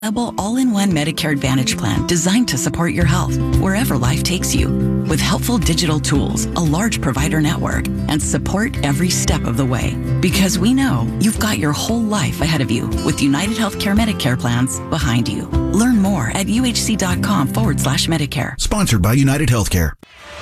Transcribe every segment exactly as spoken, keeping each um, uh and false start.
all-in-one Medicare Advantage plan designed to support your health wherever life takes you. With helpful digital tools, a large provider network, and support every step of the way. Because we know you've got your whole life ahead of you with United Healthcare Medicare plans behind you. Learn more at uhc.com forward slash Medicare. Sponsored by United Healthcare.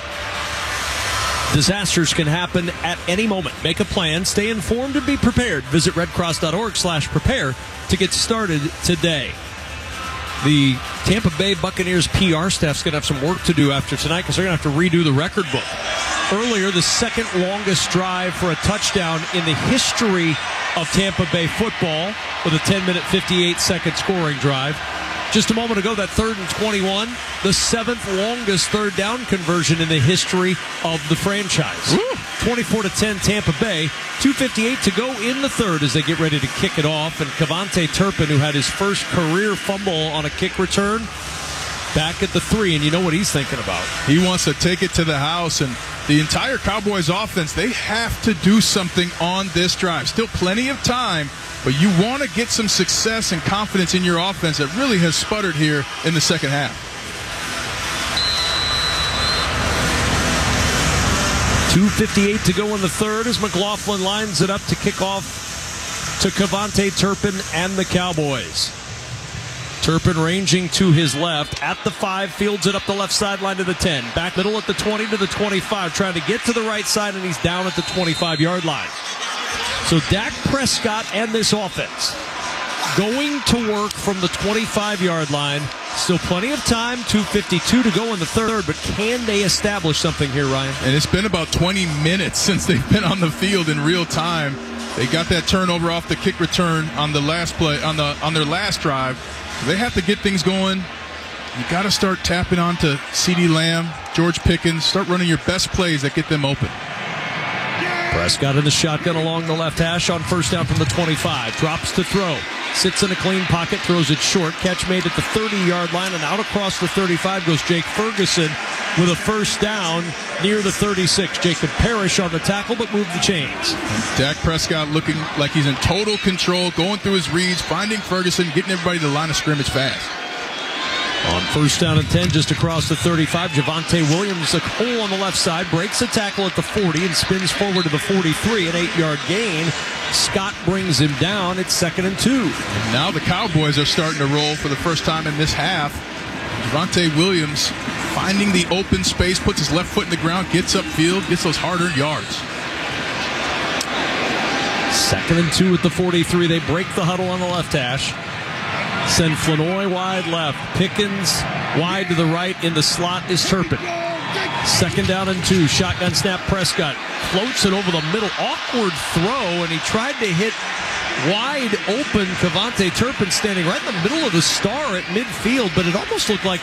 Disasters can happen at any moment. Make a plan, stay informed, and be prepared. Visit redcross.org slash prepare to get started today. The Tampa Bay Buccaneers P R staff's going to have some work to do after tonight because they're going to have to redo the record book. Earlier, the second longest drive for a touchdown in the history of Tampa Bay football with a ten minute, fifty-eight second scoring drive. Just a moment ago, that third and twenty-one, the seventh longest third down conversion in the history of the franchise. Woo. twenty-four to ten Tampa Bay, two fifty-eight to go in the third as they get ready to kick it off. And KaVontae Turpin, who had his first career fumble on a kick return, back at the three, and you know what he's thinking about. He wants to take it to the house, and the entire Cowboys offense, they have to do something on this drive. Still plenty of time, but you want to get some success and confidence in your offense that really has sputtered here in the second half. two fifty-eight to go in the third as McLaughlin lines it up to kick off to KaVontae Turpin and the Cowboys. Turpin ranging to his left at the five, fields it up the left sideline to the ten. Back middle at the twenty to the twenty-five, trying to get to the right side, and he's down at the twenty-five yard line. So Dak Prescott and this offense going to work from the twenty-five yard line. Still plenty of time, two fifty-two to go in the third, but can they establish something here, Ryan? And it's been about twenty minutes since they've been on the field in real time. They got that turnover off the kick return on the last play, on the on their last drive. So they have to get things going. You got to start tapping onto CeeDee Lamb, George Pickens. Start running your best plays that get them open. Prescott in the shotgun along the left hash on first down from the twenty-five. Drops to throw. Sits in a clean pocket, throws it short. Catch made at the thirty yard line, and out across the thirty-five goes Jake Ferguson with a first down near the thirty-six. Jacob Parrish on the tackle, but moved the chains. And Dak Prescott looking like he's in total control, going through his reads, finding Ferguson, getting everybody to the line of scrimmage fast. On first down and ten, just across the thirty-five, Javonte Williams, a hole on the left side, breaks a tackle at the forty and spins forward to the forty-three, an eight yard gain. Scott brings him down. It's second and two. And now the Cowboys are starting to roll for the first time in this half. Javonte Williams finding the open space, puts his left foot in the ground, gets upfield, gets those hard-earned yards. Second and two at the forty-three. They break the huddle on the left hash. Send Flanoy wide left. Pickens wide to the right. In the slot is Turpin. Second down and two. Shotgun snap. Prescott floats it over the middle. Awkward throw, and he tried to hit wide open KaVontae Turpin standing right in the middle of the star at midfield, but it almost looked like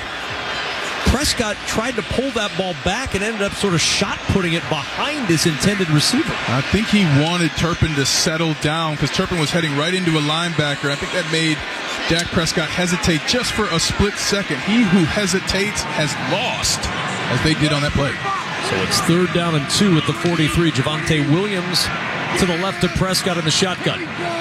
Prescott tried to pull that ball back and ended up sort of shot putting it behind his intended receiver. I think he wanted Turpin to settle down because Turpin was heading right into a linebacker. I think that made Dak Prescott hesitate just for a split second. He who hesitates has lost, as they did on that play. So it's third down and two at the forty-three. Javonte Williams to the left of Prescott in the shotgun.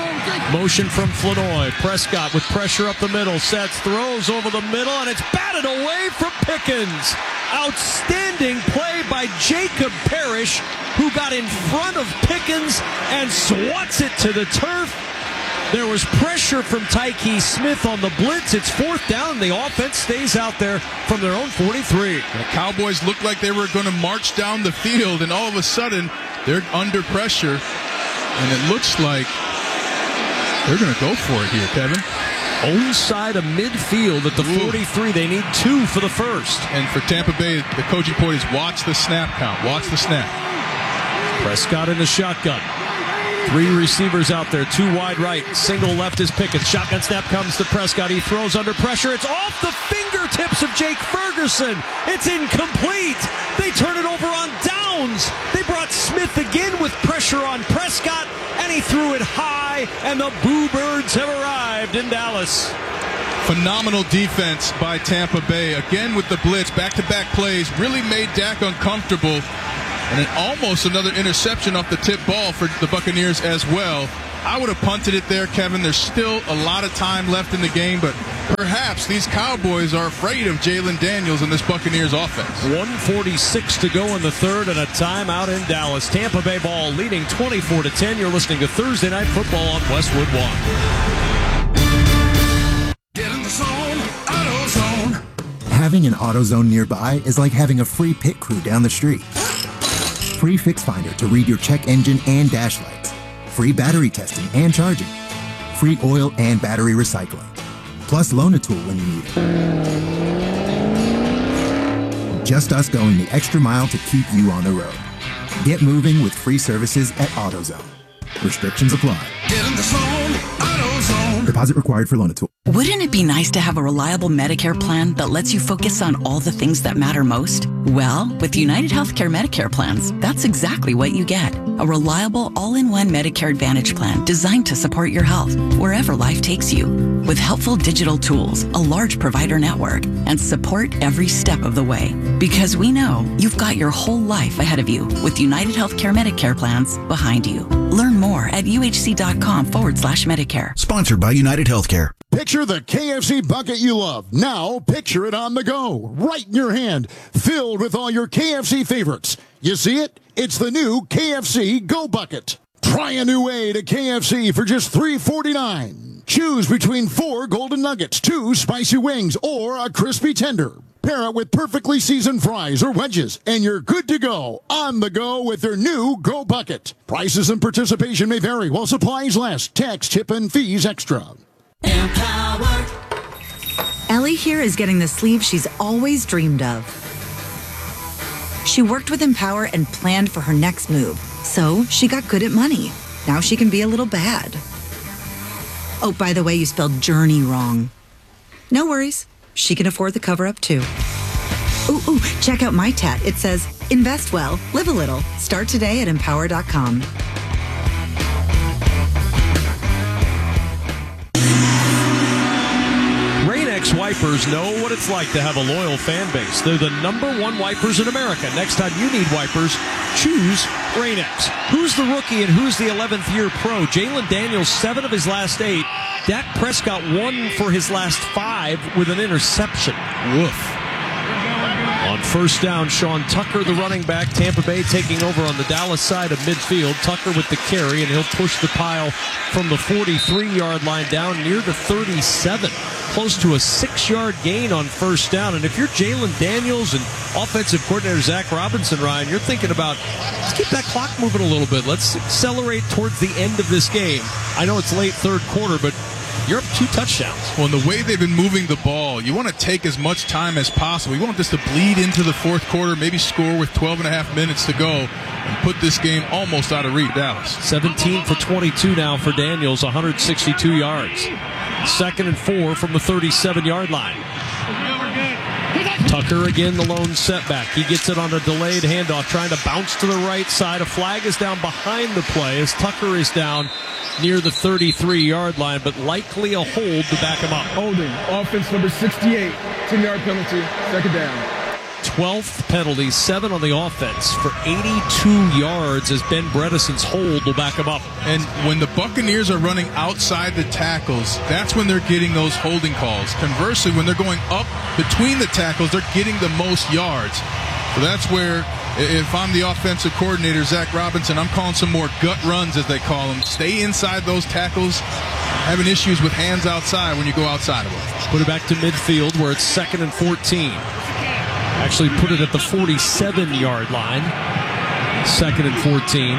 Motion from Flanoy. Prescott with pressure up the middle. Sets, throws over the middle, and it's batted away from Pickens. Outstanding play by Jacob Parrish, who got in front of Pickens and swats it to the turf. There was pressure from Tyke Smith on the blitz. It's fourth down. The offense stays out there from their own forty-three. The Cowboys looked like they were going to march down the field, and all of a sudden, they're under pressure, and it looks like they're going to go for it here, Kevin. Own side of midfield at the forty-three. They need two for the first. And for Tampa Bay, the coaching point is watch the snap count. Watch the snap. Prescott in the shotgun. Three receivers out there, two wide right, single left is Pickens. Shotgun snap comes to Prescott. He throws under pressure. It's off the fingertips of Jake Ferguson. It's incomplete. They turn it over on downs. They brought Smith again with pressure on Prescott, and he threw it high, and the Boo Birds have arrived in Dallas. Phenomenal defense by Tampa Bay. Again with the blitz, back-to-back plays, really made Dak uncomfortable. And then almost another interception off the tip ball for the Buccaneers as well. I would have punted it there, Kevin. There's still a lot of time left in the game, but perhaps these Cowboys are afraid of Jalen Daniels and this Buccaneers offense. one forty-six to go in the third and a timeout in Dallas. Tampa Bay ball leading twenty-four to ten. You're listening to Thursday Night Football on Westwood One. Get in the zone, AutoZone. Having an AutoZone nearby is like having a free pit crew down the street. Free Fix Finder to read your check engine and dash lights. Free battery testing and charging. Free oil and battery recycling. Plus loan a tool when you need it. Just us going the extra mile to keep you on the road. Get moving with free services at AutoZone. Restrictions apply. Get in the zone, AutoZone. Deposit required for loan a tool. Wouldn't it be nice to have a reliable Medicare plan that lets you focus on all the things that matter most? Well, with United Healthcare Medicare plans, that's exactly what you get. A reliable all-in-one Medicare Advantage plan designed to support your health wherever life takes you. With helpful digital tools, a large provider network, and support every step of the way. Because we know you've got your whole life ahead of you with United Healthcare Medicare plans behind you. Learn more at uhc.com forward slash Medicare. Sponsored by United Healthcare. Picture the K F C bucket you love. Now picture it on the go, right in your hand, filled with all your K F C favorites. You see it? It's the new K F C Go Bucket. Try a new way to K F C for just three forty-nine. Choose between four golden nuggets, two spicy wings, or a crispy tender. Pair it with perfectly seasoned fries or wedges, and you're good to go. On the go with their new Go Bucket. Prices and participation may vary while supplies last. Tax, tip, and fees extra. Empower. Ellie here is getting the sleeve she's always dreamed of. She worked with Empower and planned for her next move, so she got good at money. Now she can be a little bad. Oh, by the way, you spelled journey wrong. No worries. She can afford the cover-up, too. Ooh, ooh, check out my tat. It says, invest well, live a little. Start today at empower dot com. Rain-X wipers know what it's like to have a loyal fan base. They're the number one wipers in America. Next time you need wipers, choose Rain-X. Who's the rookie and who's the eleventh year pro? Jalen Daniels, seven of his last eight. Dak Prescott, one for his last five with an interception. Woof. On first down, Sean Tucker, the running back. Tampa Bay taking over on the Dallas side of midfield. Tucker with the carry, and he'll push the pile from the forty-three-yard line down near the thirty-seven. Close to a six-yard gain on first down. And if you're Jalen Daniels and offensive coordinator Zach Robinson, Ryan, you're thinking about, let's keep that clock moving a little bit. Let's accelerate towards the end of this game. I know it's late third quarter, but you're up two touchdowns. Well, in the way they've been moving the ball, you want to take as much time as possible. You want this to bleed into the fourth quarter, maybe score with twelve and a half minutes to go and put this game almost out of reach. Dallas. seventeen for twenty-two now for Daniels, one hundred sixty-two yards. Second and four from the thirty-seven-yard line. Tucker again, the lone setback. He gets it on a delayed handoff, trying to bounce to the right side. A flag is down behind the play as Tucker is down near the thirty-three-yard line, but likely a hold to back him up. Holding. Offense number sixty-eight. ten-yard penalty. Second down. twelfth penalty, seven on the offense for eighty-two yards as Ben Bredesen's hold will back him up. And when the Buccaneers are running outside the tackles, that's when they're getting those holding calls. Conversely, when they're going up between the tackles, they're getting the most yards. So that's where, if I'm the offensive coordinator, Zach Robinson, I'm calling some more gut runs, as they call them. Stay inside those tackles. Having issues with hands outside when you go outside of them. Put it back to midfield where it's second and fourteen. Actually put it at the forty-seven-yard line. Second and fourteen.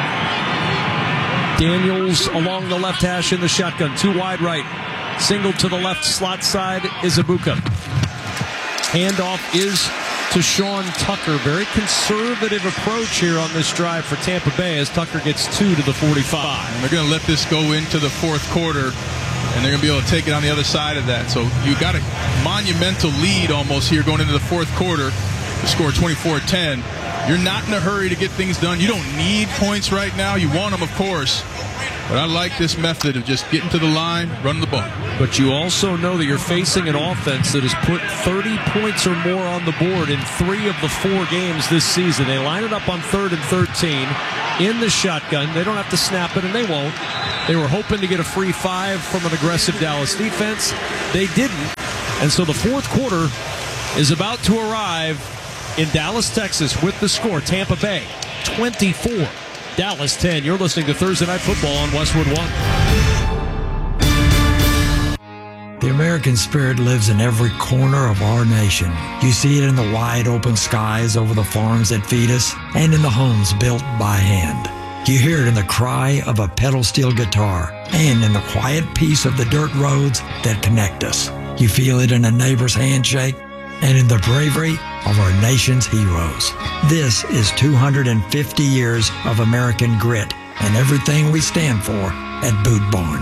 Daniels along the left hash in the shotgun. Two wide right. Single to the left slot side, Izabuka. Handoff is to Sean Tucker. Very conservative approach here on this drive for Tampa Bay as Tucker gets two to the forty-five. And they're going to let this go into the fourth quarter, and they're going to be able to take it on the other side of that. So you got a monumental lead almost here going into the fourth quarter to score twenty-four ten. You're not in a hurry to get things done. You don't need points right now. You want them, of course. But I like this method of just getting to the line, running the ball. But you also know that you're facing an offense that has put thirty points or more on the board in three of the four games this season. They line it up on third and thirteen in the shotgun. They don't have to snap it, and they won't. They were hoping to get a free five from an aggressive Dallas defense. They didn't. And so the fourth quarter is about to arrive in Dallas, Texas with the score. Tampa Bay twenty-four, Dallas ten. You're listening to Thursday Night Football on Westwood One. The American spirit lives in every corner of our nation. You see it in the wide open skies over the farms that feed us and in the homes built by hand. You hear it in the cry of a pedal steel guitar and in the quiet peace of the dirt roads that connect us. You feel it in a neighbor's handshake and in the bravery of our nation's heroes. This is two hundred fifty years of American grit and everything we stand for at Boot Barn.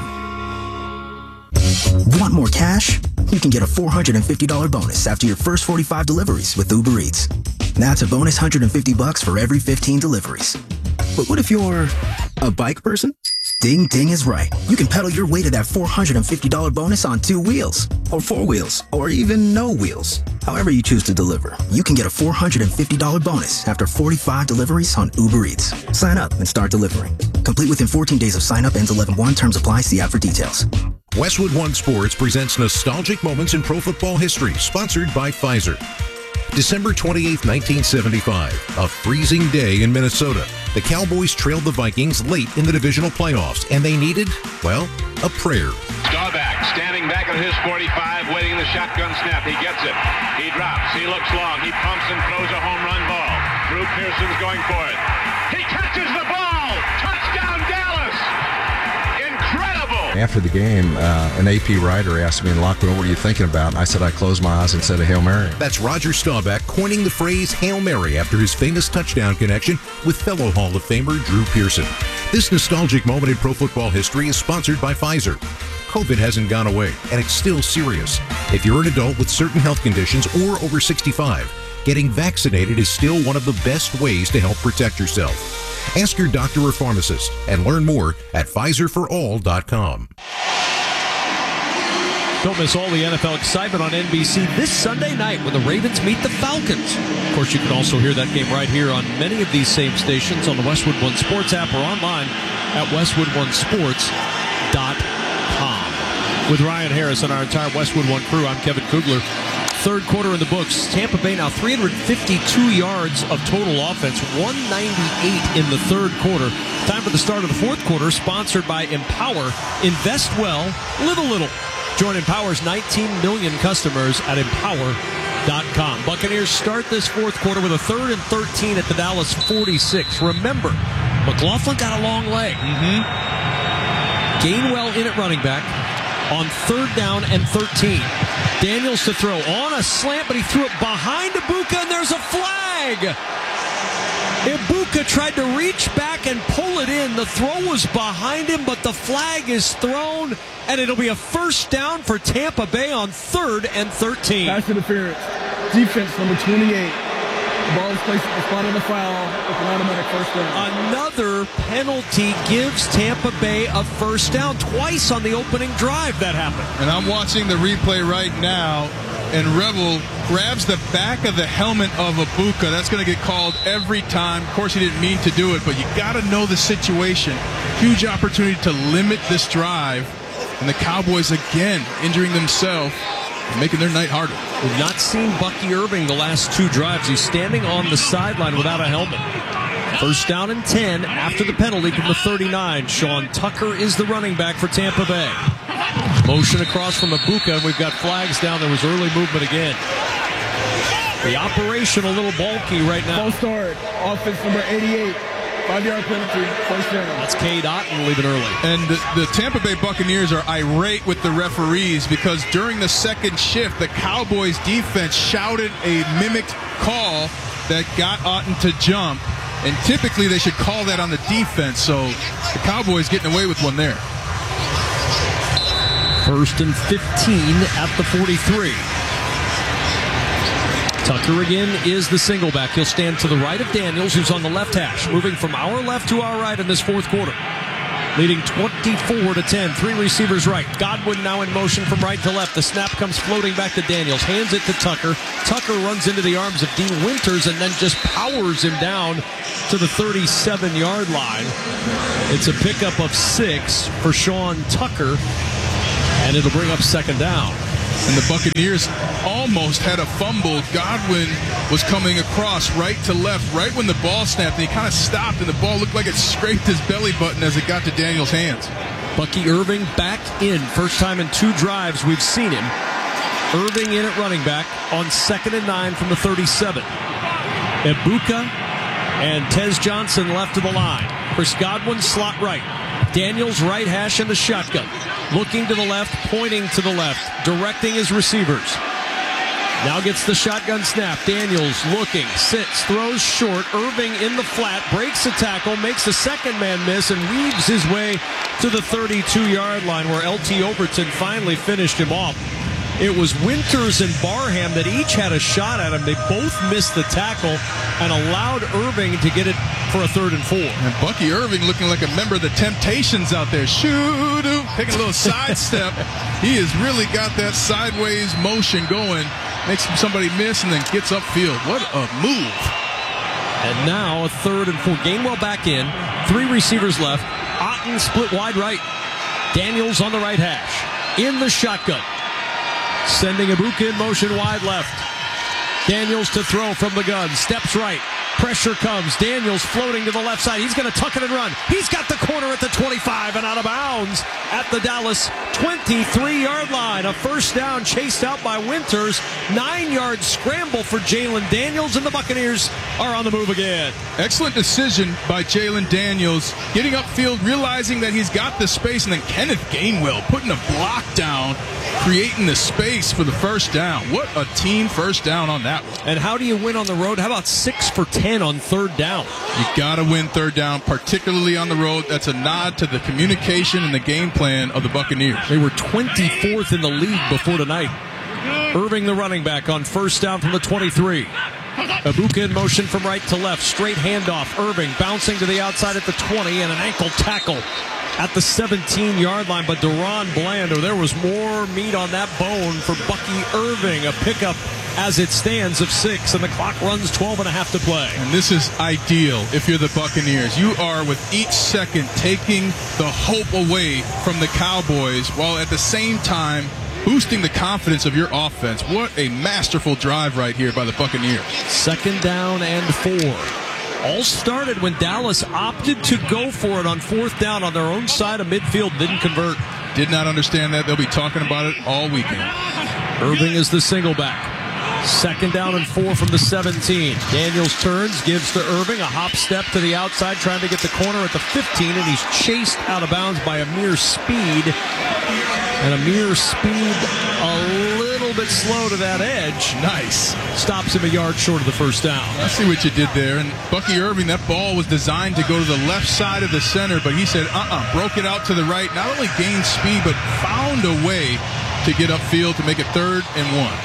Want more cash? You can get a four hundred fifty dollars bonus after your first forty-five deliveries with Uber Eats. That's a bonus one hundred fifty bucks for every fifteen deliveries. But what if you're a bike person? Ding Ding is right. You can pedal your way to that four hundred fifty dollars bonus on two wheels, or four wheels, or even no wheels. However you choose to deliver, you can get a four hundred fifty dollars bonus after forty-five deliveries on Uber Eats. Sign up and start delivering. Complete within fourteen days of sign up. Ends eleven one. Terms apply. See app for details. Westwood One Sports presents Nostalgic Moments in Pro Football History, sponsored by Pfizer. December twenty-eighth, nineteen seventy-five, a freezing day in Minnesota. The Cowboys trailed the Vikings late in the divisional playoffs, and they needed, well, a prayer. Staubach standing back at his forty-five, waiting the shotgun snap. He gets it. He drops. He looks long. He pumps and throws a home run ball. Drew Pearson's going for it. He catches the ball. Touchdown, Dallas. Incredible. After the game, uh, an A P writer asked me in the locker room, what are you thinking about? I said I closed my eyes and said a Hail Mary. That's Roger Staubach coining the phrase Hail Mary after his famous touchdown connection with fellow Hall of Famer Drew Pearson. This nostalgic moment in pro football history is sponsored by Pfizer. COVID hasn't gone away, and it's still serious. If you're an adult with certain health conditions or over sixty-five, getting vaccinated is still one of the best ways to help protect yourself. Ask your doctor or pharmacist and learn more at Pfizer for all dot com. Don't miss all the N F L excitement on N B C this Sunday night when the Ravens meet the Falcons. Of course, you can also hear that game right here on many of these same stations on the Westwood One Sports app or online at westwood one sports dot com. With Ryan Harris and our entire Westwood One crew, I'm Kevin Kugler. Third quarter in the books. Tampa Bay now three hundred fifty-two yards of total offense, one ninety-eight in the third quarter. Time for the start of the fourth quarter, sponsored by Empower. Invest well, live a little. Join Empower's nineteen million customers at empower dot com. Buccaneers start this fourth quarter with a third and thirteen at the Dallas forty-six. Remember, McLaughlin got a long leg. Mm-hmm. Gainwell in at running back on third down and thirteen. Daniels to throw on a slant, but he threw it behind Ibuka, and there's a flag. Ibuka tried to reach back and pull it in. The throw was behind him, but the flag is thrown, and it'll be a first down for Tampa Bay on third and thirteen. Pass interference. Defense number twenty-eight. The ball is placed at the spot of the foul with an automatic first down. Another penalty gives Tampa Bay a first down. Twice on the opening drive that happened. And I'm watching the replay right now, and Rebel grabs the back of the helmet of Ibuka. That's going to get called every time. Of course, he didn't mean to do it, but you got to know the situation. Huge opportunity to limit this drive. And the Cowboys, again, injuring themselves and making their night harder. We've not seen Bucky Irving the last two drives. He's standing on the sideline without a helmet. First down and ten after the penalty from the thirty-nine. Sean Tucker is the running back for Tampa Bay. Motion across from Ibuka, and we've got flags down. There was early movement again. The operation a little bulky right now. False start. Offense number eighty-eight. Five-yard penalty. First down. That's Cade Otton leaving early. And the, the Tampa Bay Buccaneers are irate with the referees because during the second shift, the Cowboys defense shouted a mimicked call that got Otton to jump. And typically they should call that on the defense. So the Cowboys getting away with one there. First and fifteen at the forty-three. Tucker again is the single back. He'll stand to the right of Daniels, who's on the left hash, moving from our left to our right in this fourth quarter. leading twenty-four to ten. Three receivers right. Godwin now in motion from right to left. The snap comes floating back to Daniels. Hands it to Tucker. Tucker runs into the arms of Dean Winters and then just powers him down to the thirty-seven-yard line. It's a pickup of six for Sean Tucker, and it'll bring up second down. And the Buccaneers almost had a fumble. Godwin was coming across right to left, right when the ball snapped, and he kind of stopped, and the ball looked like it scraped his belly button as it got to Daniels' hands. Bucky Irving back in. First time in two drives we've seen him. Irving in at running back on second and nine from the thirty-seven. Ibuka and Tez Johnson left of the line. Chris Godwin slot right. Daniels right hash in the shotgun. Looking to the left, pointing to the left, directing his receivers. Now gets the shotgun snap. Daniels looking, sits, throws short. Irving in the flat, breaks a tackle, makes the second man miss, and weaves his way to the thirty-two-yard line where L T Overton finally finished him off. It was Winters and Barham that each had a shot at him. They both missed the tackle and allowed Irving to get it for a third and four. And Bucky Irving looking like a member of the Temptations out there. Shoot, taking a little sidestep. He has really got that sideways motion going. Makes somebody miss and then gets upfield. What a move. And now a third and four. Gainwell back in. Three receivers left. Otten split wide right. Daniels on the right hash. In the shotgun. Sending Ibuka in motion wide left. Daniels to throw from the gun. Steps right. Pressure comes. Daniels floating to the left side. He's going to tuck it and run. He's got the corner at the twenty-five and out of bounds at the Dallas twenty-three-yard line. A first down chased out by Winters. Nine-yard scramble for Jalen Daniels, and the Buccaneers are on the move again. Excellent decision by Jalen Daniels. Getting upfield, realizing that he's got the space, and then Kenneth Gainwell putting a block down, creating the space for the first down. What a team first down on that one. And how do you win on the road? How about six for ten on third down? You got to win third down, particularly on the road. That's a nod to the communication and the game plan of the Buccaneers. They were twenty-fourth in the league before tonight. Irving, the running back, on first down from the twenty-three. Ibuka in motion from right to left. Straight handoff. Irving bouncing to the outside at the twenty, and an ankle tackle at the seventeen-yard line. But Deron Blando, there was more meat on that bone for Bucky Irving. A pickup as it stands of six, and the clock runs twelve and a half to play. And this is ideal if you're the Buccaneers. You are, with each second, taking the hope away from the Cowboys while at the same time boosting the confidence of your offense. What a masterful drive right here by the Buccaneers. Second down and four. All started when Dallas opted to go for it on fourth down on their own side of midfield. Didn't convert. Did not understand that. They'll be talking about it all weekend. Irving is the single back. Second down and four from the seventeen. Daniels turns, gives to Irving. A hop step to the outside, trying to get the corner at the fifteen, and he's chased out of bounds by Amir Speed. And Amir Speed a little bit slow to that edge. Nice. Stops him a yard short of the first down. I see what you did there. And Bucky Irving, that ball was designed to go to the left side of the center, but he said, uh-uh, broke it out to the right. Not only gained speed, but found a way to get upfield to make it third and one.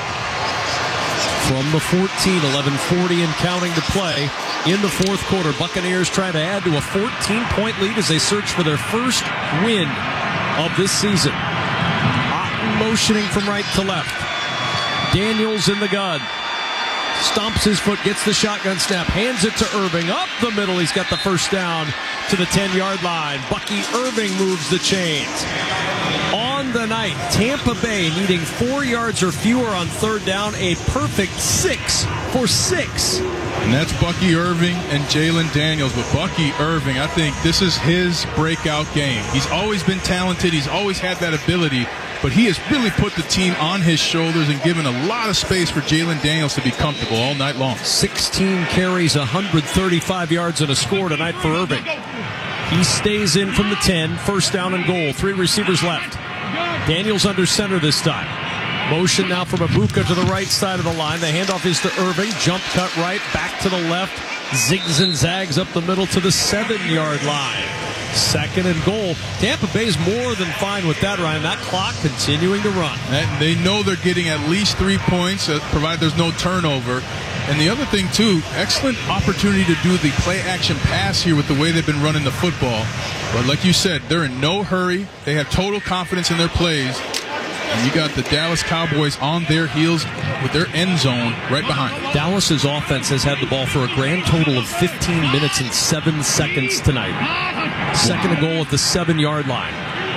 From the fourteen, eleven forty and counting to play in the fourth quarter. Buccaneers try to add to a fourteen-point lead as they search for their first win of this season. Otten motioning from right to left. Daniels in the gun. Stomps his foot, gets the shotgun snap, hands it to Irving. Up the middle, he's got the first down to the ten-yard line. Bucky Irving moves the chains. On the night, Tampa Bay needing four yards or fewer on third down, a perfect six for six. And that's Bucky Irving and Jalen Daniels. But Bucky Irving, I think this is his breakout game. He's always been talented. He's always had that ability. But he has really put the team on his shoulders and given a lot of space for Jalen Daniels to be comfortable all night long. sixteen carries, one hundred thirty-five yards, and a score tonight for Irving. He stays in from the ten, first down and goal. Three receivers left. Daniels under center this time. Motion now from Ibuka to the right side of the line. The handoff is to Irving. Jump cut right, back to the left. Zigs and zags up the middle to the seven-yard line. Second and goal. Tampa Bay's more than fine with that, Ryan. That clock continuing to run. And they know they're getting at least three points, uh, provided there's no turnover. And the other thing, too, excellent opportunity to do the play-action pass here with the way they've been running the football. But like you said, they're in no hurry. They have total confidence in their plays. And you got the Dallas Cowboys on their heels with their end zone right behind them. Dallas's offense has had the ball for a grand total of fifteen minutes and seven seconds tonight. Second and goal at the seven-yard line.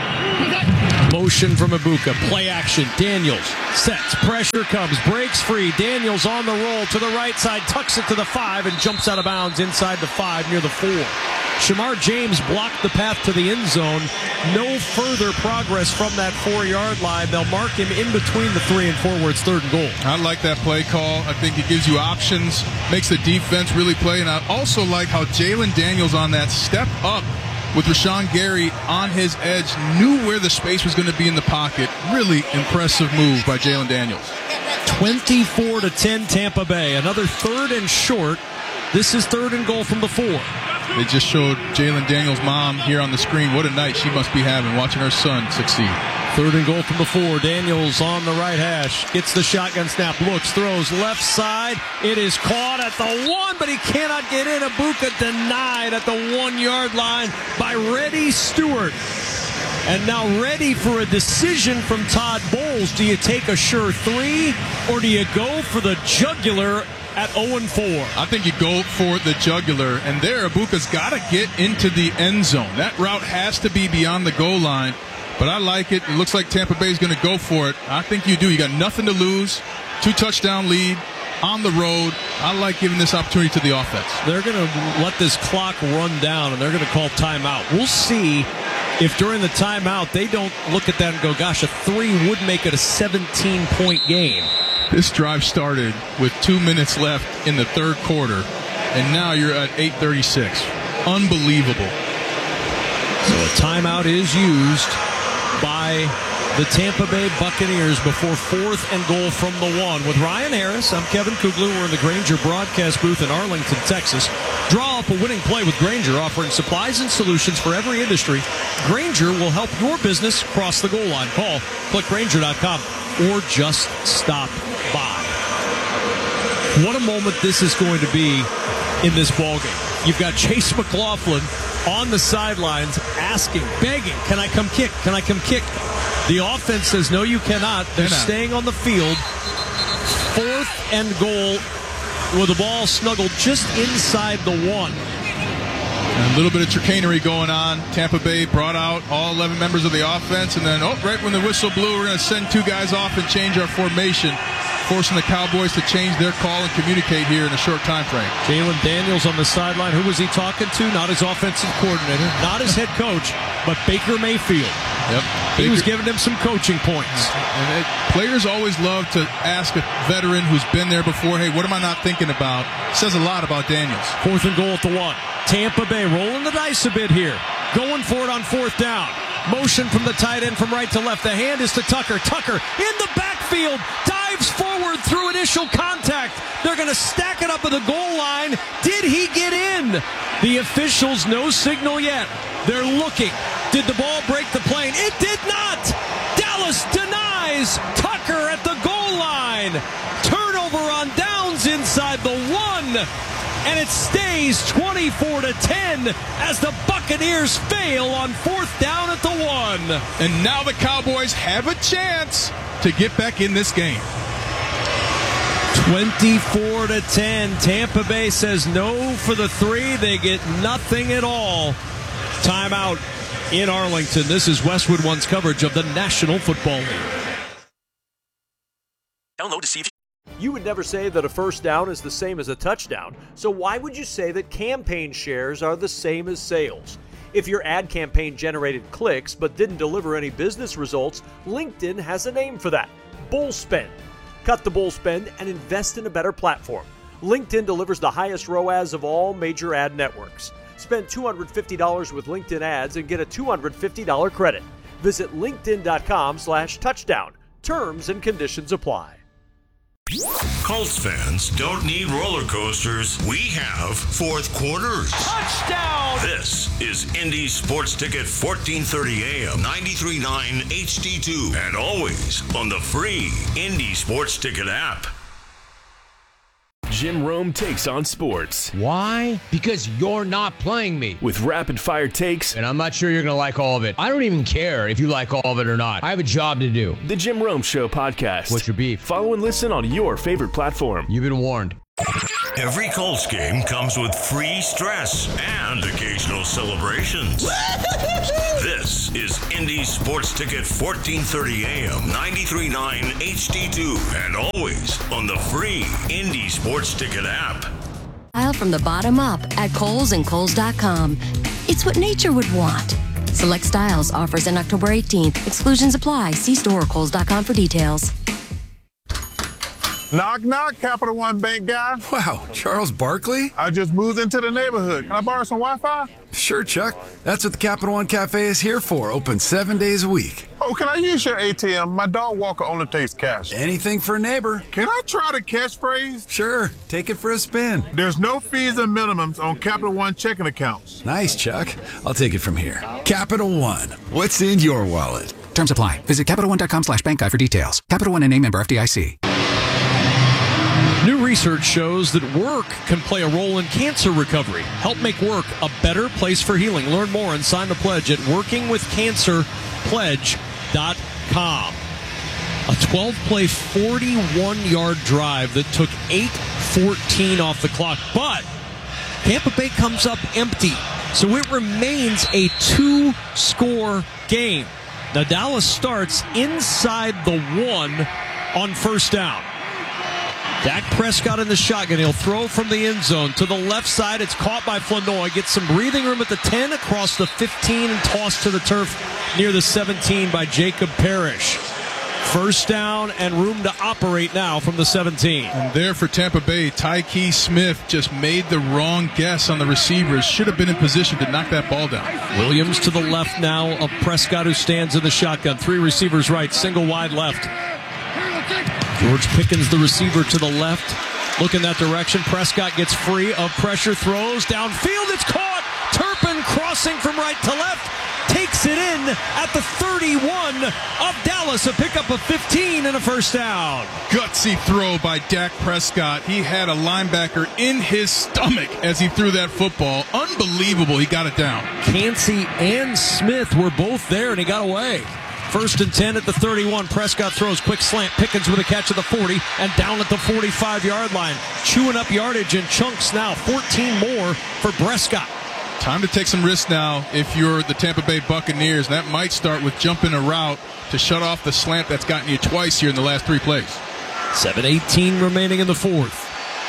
Motion from Ibuka. Play action. Daniels sets. Pressure comes. Breaks free. Daniels on the roll to the right side. Tucks it to the five and jumps out of bounds inside the five near the four. Shamar James blocked the path to the end zone. No further progress from that four-yard line. They'll mark him in between the three and four where it's third and goal. I like that play call. I think it gives you options, makes the defense really play. And I also like how Jalen Daniels on that step up with Rashawn Gary on his edge, knew where the space was going to be in the pocket. Really impressive move by Jalen Daniels. twenty-four to ten Tampa Bay. Another third and short. This is third and goal from the four. They just showed Jalen Daniels' mom here on the screen. What a night she must be having watching her son succeed. Third and goal from the four. Daniels on the right hash. Gets the shotgun snap. Looks. Throws left side. It is caught at the one, but he cannot get in. Ibuka denied at the one-yard line by Reddy Stewart. And now ready for a decision from Todd Bowles. Do you take a sure three, or do you go for the jugular at oh and four? I think you go for the jugular. And there, Ibuka's got to get into the end zone. That route has to be beyond the goal line. But I like it. It looks like Tampa Bay is going to go for it. I think you do. You got nothing to lose. Two-touchdown lead on the road. I like giving this opportunity to the offense. They're going to let this clock run down, and they're going to call timeout. We'll see if during the timeout they don't look at that and go, gosh, a three would make it a seventeen-point game. This drive started with two minutes left in the third quarter, and now you're at eight thirty-six. Unbelievable. So a timeout is used by the Tampa Bay Buccaneers before fourth and goal from the one. With Ryan Harris, I'm Kevin Kugler. We're in the Grainger broadcast booth in Arlington, Texas. Draw up a winning play with Grainger, offering supplies and solutions for every industry. Grainger will help your business cross the goal line. Call, click Grainger dot com, or just stop by. What a moment this is going to be in this ballgame. You've got Chase McLaughlin on the sidelines asking, begging, can I come kick? Can I come kick? The offense says, no, you cannot. They're Cannot. staying on the field. Fourth and goal with the ball snuggled just inside the one. And a little bit of chicanery going on. Tampa Bay brought out all eleven members of the offense, and then, oh, right when the whistle blew, we're going to send two guys off and change our formation, forcing the Cowboys to change their call and communicate here in a short time frame. Jalen Daniels on the sideline. Who was he talking to? Not his offensive coordinator, not his head coach, but Baker Mayfield. Yep. He Baker. was giving him some coaching points. And it, players always love to ask a veteran who's been there before, hey, what am I not thinking about? Says a lot about Daniels. Fourth and goal at the one. Tampa Bay rolling the dice a bit here. Going for it on fourth down. Motion from the tight end from right to left. The hand is to Tucker. Tucker in the backfield. Dives forward through initial contact. They're going to stack it up at the goal line. Did he get in? The officials, no signal yet. They're looking. Did the ball break the plane? It did not. Dallas denies. Tucker at the goal line. Turnover on downs inside the one. And it stays twenty-four to ten as the Buccaneers fail on fourth down at the one. And now the Cowboys have a chance to get back in this game. twenty-four to ten. Tampa Bay says no for the three. They get nothing at all. Timeout in Arlington. This is Westwood One's coverage of the National Football League. Download to see if you would never say that a first down is the same as a touchdown, so why would you say that campaign shares are the same as sales? If your ad campaign generated clicks but didn't deliver any business results, LinkedIn has a name for that: bull spend. Cut the bull spend and invest in a better platform. LinkedIn delivers the highest R O A S of all major ad networks. Spend two hundred fifty dollars with LinkedIn ads and get a two hundred fifty dollars credit. Visit linkedin.com slash touchdown. Terms and conditions apply. Colts fans don't need roller coasters. We have fourth quarters. Touchdown! This is Indy Sports Ticket, fourteen thirty A M, ninety-three point nine H D two, and always on the free Indy Sports Ticket app. Jim Rome takes on sports. Why? Because you're not playing me. With rapid-fire takes. And I'm not sure you're going to like all of it. I don't even care if you like all of it or not. I have a job to do. The Jim Rome Show podcast. What's your beef? Follow and listen on your favorite platform. You've been warned. Every Colts game comes with free stress and occasional celebrations. This is Indy Sports Ticket fourteen thirty A M, ninety-three point nine H D two, and always on the free Indy Sports Ticket app. Style from the bottom up at Kohl's and Kohl's dot com. It's what nature would want. Select styles offers in October eighteenth. Exclusions apply. See store or Kohl's dot com for details. Knock, knock, Capital One Bank guy. Wow, Charles Barkley? I just moved into the neighborhood. Can I borrow some Wi-Fi? Sure, Chuck. That's what the Capital One Cafe is here for. Open seven days a week. Oh, can I use your A T M? My dog walker only takes cash. Anything for a neighbor. Can I try the catchphrase? Sure, take it for a spin. There's no fees and minimums on Capital One checking accounts. Nice, Chuck. I'll take it from here. Capital One. What's in your wallet? Terms apply. Visit Capital One dot com slash bank guide for details. Capital One and a member F D I C. New research shows that work can play a role in cancer recovery. Help make work a better place for healing. Learn more and sign the pledge at working with cancer pledge dot com. A twelve-play, forty-one-yard drive that took eight fourteen off the clock. But Tampa Bay comes up empty, so it remains a two-score game. Now Dallas starts inside the one on first down. Dak Prescott in the shotgun. He'll throw from the end zone to the left side. It's caught by Flanoy. Gets some breathing room at the ten, across the fifteen, and tossed to the turf near the seventeen by Jacob Parrish. First down and room to operate now from the seventeen. And there for Tampa Bay, Tyke Smith just made the wrong guess on the receivers. Should have been in position to knock that ball down. Williams to the left now of Prescott, who stands in the shotgun. Three receivers right, single wide left. George Pickens, the receiver, to the left. Look in that direction. Prescott gets free of pressure, throws downfield. It's caught. Turpin crossing from right to left. Takes it in at the thirty-one of Dallas. A pickup of fifteen and a first down. Gutsy throw by Dak Prescott. He had a linebacker in his stomach as he threw that football. Unbelievable. He got it down. Cansey and Smith were both there, and he got away. First and ten at the thirty-one. Prescott throws, quick slant. Pickens with a catch at the forty and down at the forty-five-yard line. Chewing up yardage in chunks now. fourteen more for Prescott. Time to take some risks now if you're the Tampa Bay Buccaneers. And that might start with jumping a route to shut off the slant that's gotten you twice here in the last three plays. seven eighteen remaining in the fourth.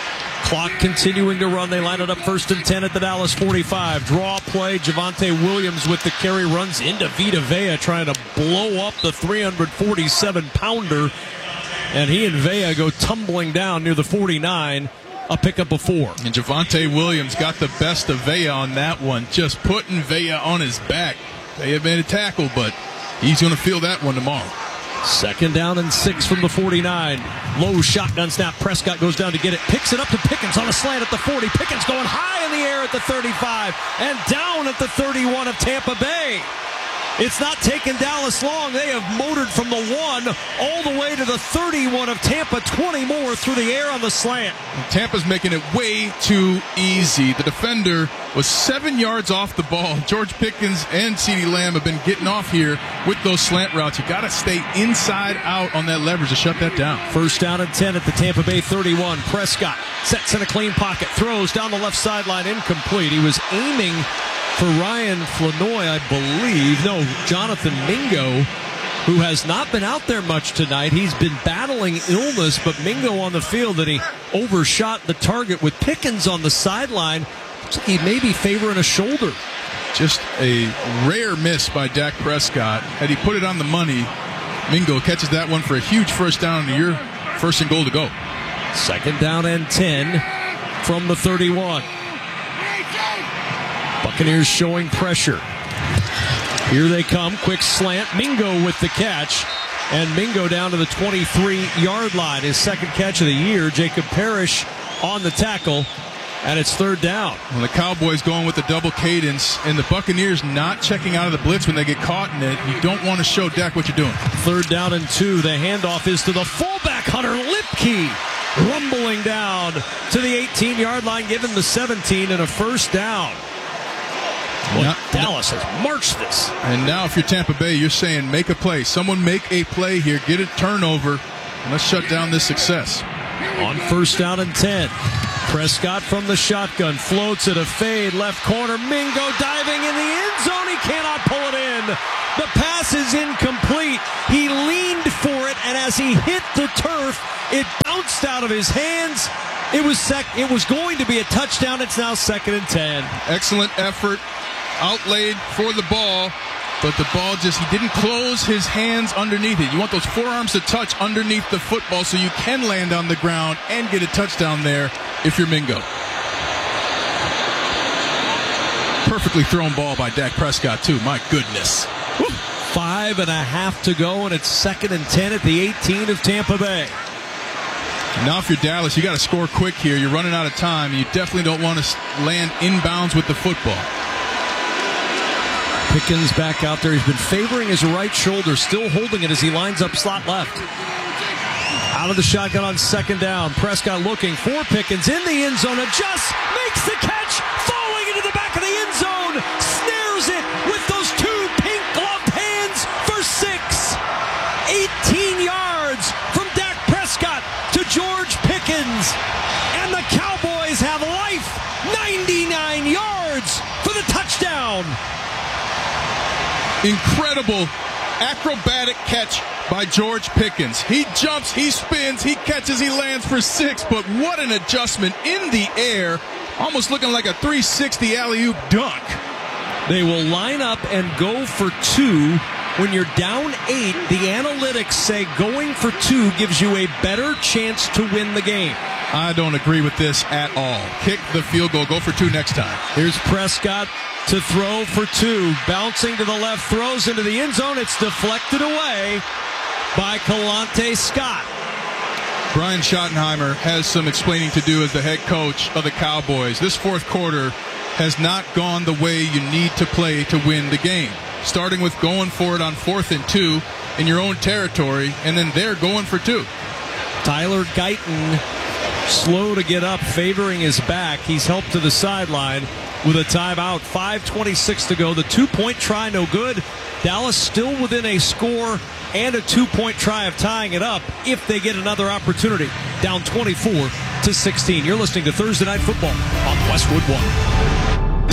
Clock continuing to run. They line it up first and ten at the Dallas forty-five. Draw play. Javonte Williams with the carry, runs into Vita Vea, trying to blow up the three forty-seven pounder. And he and Vea go tumbling down near the forty-nine. A pickup of four. And Javonte Williams got the best of Vea on that one, just putting Vea on his back. Vea made a tackle, but he's going to feel that one tomorrow. Second down and six from the forty-nine. Low shotgun snap. Prescott goes down to get it. Picks it up to Pickens on a slant at the forty. Pickens going high in the air at the thirty-five and down at the thirty-one of Tampa Bay. It's not taken Dallas long. They have motored from the one all the way to the thirty-one of Tampa. twenty more through the air on the slant. Tampa's making it way too easy. The defender was seven yards off the ball. George Pickens and CeeDee Lamb have been getting off here with those slant routes. You got to stay inside out on that leverage to shut that down. First down and ten at the Tampa Bay thirty-one. Prescott sets in a clean pocket. Throws down the left sideline, incomplete. He was aiming for Ryan Flanoy, I believe. No, Jonathan Mingo, who has not been out there much tonight. He's been battling illness, but Mingo on the field, and he overshot the target with Pickens on the sideline. Looks like he may be favoring a shoulder. Just a rare miss by Dak Prescott. Had he put it on the money, Mingo catches that one for a huge first down to your first and goal to go. Second down and ten from the thirty-one. Buccaneers showing pressure. Here they come. Quick slant. Mingo with the catch. And Mingo down to the twenty-three-yard line. His second catch of the year. Jacob Parrish on the tackle. And it's third down. Well, the Cowboys going with the double cadence. And the Buccaneers not checking out of the blitz when they get caught in it. You don't want to show Dak what you're doing. Third down and two. The handoff is to the fullback, Hunter Lipke. rumbling down to the eighteen-yard line, giving the seventeen and a first down. Well, now, Dallas has marched this. And now if you're Tampa Bay, you're saying make a play. Someone make a play here. Get a turnover. And let's shut down this success. On first down and ten. Prescott from the shotgun. Floats at a fade. Left corner. Mingo diving in the end zone. He cannot pull it in. The pass is incomplete. He leaned for it, and as he hit the turf, it bounced out of his hands. It was sec- It was going to be a touchdown. It's now second and ten. Excellent effort. Outlaid for the ball, but the ball just, he didn't close his hands underneath it. You want those forearms to touch underneath the football so you can land on the ground and get a touchdown there if you're Mingo. Perfectly thrown ball by Dak Prescott, too. My goodness. Woo. Five and a half to go, and it's second and ten at the eighteen of Tampa Bay. Now if you're Dallas, you got to score quick here. You're running out of time. You definitely don't want to land inbounds with the football. Pickens back out there. He's been favoring his right shoulder, still holding it as he lines up slot left. Out of the shotgun on second down. Prescott looking for Pickens in the end zone. Adjusts, makes the catch, falling into the back of the end zone. Snares it with those two pink gloved hands for six. eighteen yards from Dak Prescott to George Pickens. And the Cowboys have life. ninety-nine yards for the touchdown. Incredible acrobatic catch by George Pickens. He jumps, he spins, he catches, he lands for six, but what an adjustment in the air, almost looking like a three sixty alley-oop dunk. They will line up and go for two. When you're down eight, the analytics say going for two gives you a better chance to win the game. I don't agree with this at all. Kick the field goal, go for two next time. Here's Prescott to throw for two. Bouncing to the left, throws into the end zone. It's deflected away by Kalante Scott. Brian Schottenheimer has some explaining to do as the head coach of the Cowboys. This fourth quarter has not gone the way you need to play to win the game. Starting with going for it on fourth and two in your own territory, and then they're going for two. Tyler Guyton slow to get up, favoring his back. He's helped to the sideline with a timeout. five twenty-six to go. The two-point try, no good. Dallas still within a score and a two-point try of tying it up if they get another opportunity. Down twenty-four to sixteen. You're listening to Thursday Night Football on Westwood One.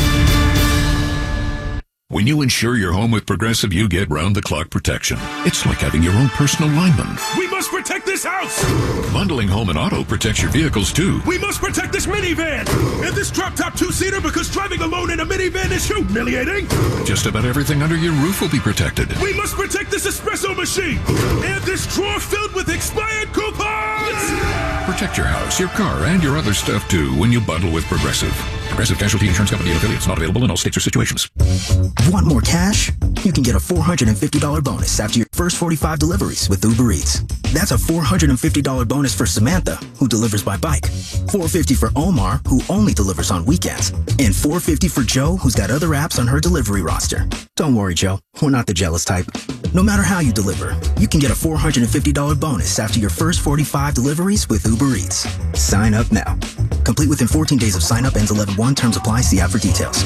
When you insure your home with Progressive, you get round-the-clock protection. It's like having your own personal lineman. We must protect this house! Bundling home and auto protects your vehicles, too. We must protect this minivan! And this drop-top two-seater, because driving alone in a minivan is humiliating! Just about everything under your roof will be protected. We must protect this espresso machine! And this drawer filled with expired coupons! Protect your house, your car, and your other stuff, too, when you bundle with Progressive. Progressive Casualty Insurance Company and affiliates, not available in all states or situations. Want more cash? You can get a four hundred fifty dollars bonus after your first forty-five deliveries with Uber Eats. That's a four hundred fifty dollars bonus for Samantha, who delivers by bike, four hundred fifty dollars for Omar, who only delivers on weekends, and four hundred fifty dollars for Joe, who's got other apps on her delivery roster. Don't worry, Joe. We're not the jealous type. No matter how you deliver, you can get a four hundred fifty dollars bonus after your first forty-five deliveries with Uber Eats. Sign up now. Complete within fourteen days of sign up. Ends eleven one. Terms apply. See app for details.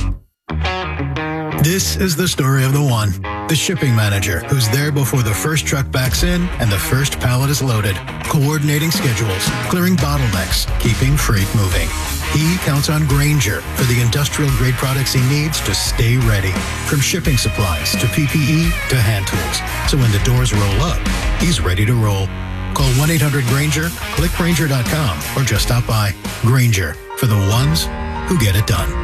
This is the story of the one, the shipping manager, who's there before the first truck backs in and the first pallet is loaded, coordinating schedules, clearing bottlenecks, keeping freight moving. He counts on Grainger for the industrial-grade products he needs to stay ready, from shipping supplies to P P E to hand tools. So when the doors roll up, he's ready to roll. Call one eight hundred Grainger, click Grainger dot com, or just stop by. Grainger, for the ones who get it done.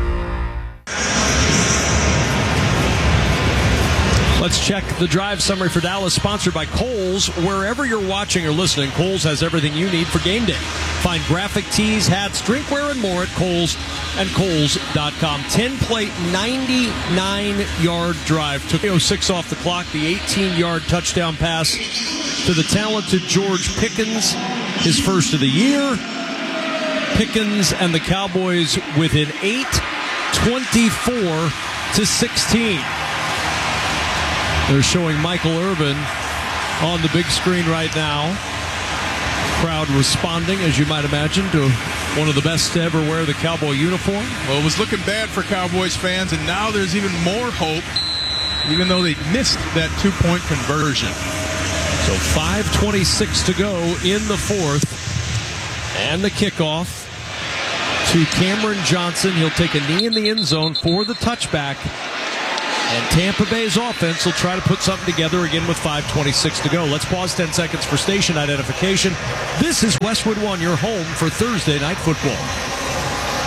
Let's check the drive summary for Dallas, sponsored by Kohl's. Wherever you're watching or listening, Kohl's has everything you need for game day. Find graphic tees, hats, drinkware, and more at Kohl's and Kohl's dot com. ten-play, ninety-nine-yard drive. Took oh six off the clock. The eighteen-yard touchdown pass to the talented George Pickens, his first of the year. Pickens and the Cowboys within eight, twenty-four to sixteen. They're showing Michael Irvin on the big screen right now. Crowd responding, as you might imagine, to one of the best to ever wear the Cowboy uniform. Well, it was looking bad for Cowboys fans, and now there's even more hope, even though they missed that two-point conversion. So five twenty-six to go in the fourth. And the kickoff to Cameron Johnson. He'll take a knee in the end zone for the touchback. And Tampa Bay's offense will try to put something together again with five twenty-six to go. Let's pause ten seconds for station identification. This is Westwood One, your home for Thursday Night Football.